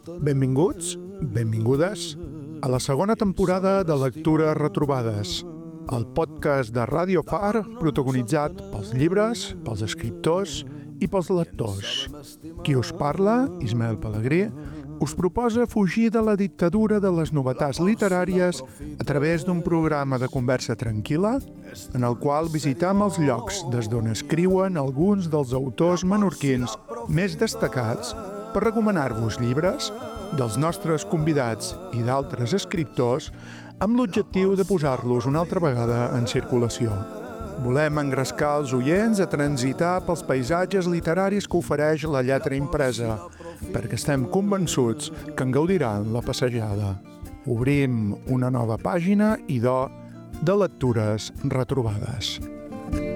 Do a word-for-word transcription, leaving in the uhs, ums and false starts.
Benvinguts, benvingudes a la segona temporada de Lectures Retrobades, el podcast de Ràdio Far protagonitzat pels llibres, pels escriptors i pels lectors. Qui us parla, Ismael Pelegrí, us proposa fugir de la dictadura de les novetats literàries a través d'un programa de conversa tranquil·la en el qual visitam els llocs des d'on escriuen alguns dels autors menorquins més destacats per recomanar-vos llibres dels nostres convidats i d'altres escriptors amb l'objectiu de posar-los una altra vegada en circulació. Volem engrescar els oients a transitar pels paisatges literaris que ofereix la lletra impresa, perquè estem convençuts que en gaudiran la passejada. Obrim una nova pàgina, idò, de Lectures Retrobades.